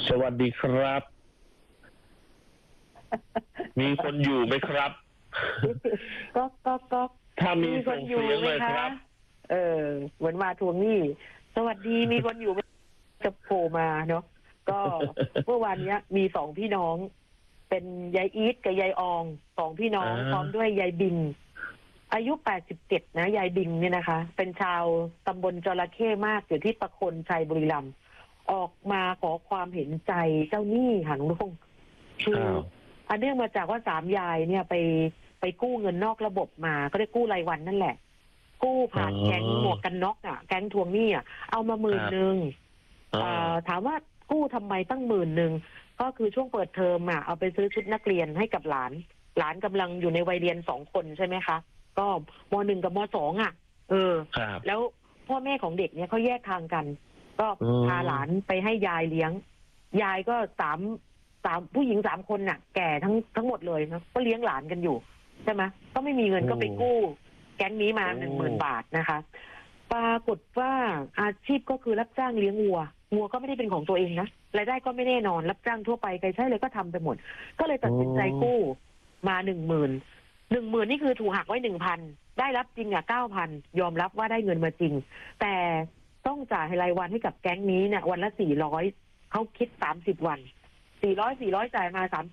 สวัสดีครับ มีคนอยู่ไหมครับก็ถ้ามีมีคส่นงอยู่เสียงไหมเลยคะครับเหมือนมาทวงหนี้สวัสดีมีคนอยู่ไหมจะโผล่มาเนาะก็ เมื่อวานเนี้ยมีสองพี่น้อง เป็นยายอีทกับยายอองสองพี่น้องพร้อมด้วยยายบิงอายุ87นะยายบิงเนี่ยนะคะ เป็นชาวตำบลจระเข้มากอยู่ที่ประคนชัยบุรีรัมย์ออกมาขอความเห็นใจเจ้าหนี้หางลุงคืออันเนื่องมาจากว่าสามยายเนี่ยไปกู้เงินนอกระบบมาก็ได้กู้รายวันนั่นแหละ กู้ผ่านแก๊งหมวกกันน็อกอ่ะแก๊งทวงหนี้อ่ะเอามา10,000ถามว่ากู้ทำไมตั้ง10,000ก็คือช่วงเปิดเทอมอ่ะเอาไปซื้อชุดนักเรียนให้กับหลานกำลังอยู่ในวัยเรียน2 คนใช่ไหมคะก็ม.1 กับม.2อ่ะแล้วพ่อแม่ของเด็กเนี่ยเขาแยกทางกัน ก็พาหลานไปให้ยายเลี้ยงยายก็สามผู้หญิง3 คนน่ะ แก่ทั้งหมดเลยนะก็เลี้ยงหลานกันอยู่ใช่ไหมก็ไม่มีเงินก็ไปกู้แก๊งนี้มา10,000 บาทนะคะปรากฏว่าอาชีพก็คือรับจ้างเลี้ยงวัวก็ไม่ได้เป็นของตัวเองนะรายได้ก็ไม่แน่นอนรับจ้างทั่วไปใครใช้เลยก็ทำไปหมดก็เลยตัดสินใจกู้มา10,000นี่คือถูกหักไว้ 1,000 ได้รับจริงอ่ะ 9,000 ยอมรับว่าได้เงินมาจริงแต่ต้องจ่ายรายวันให้กับแก๊งนี้เนี่ยวันละ400เขาคิด30 วัน400จ่ายมา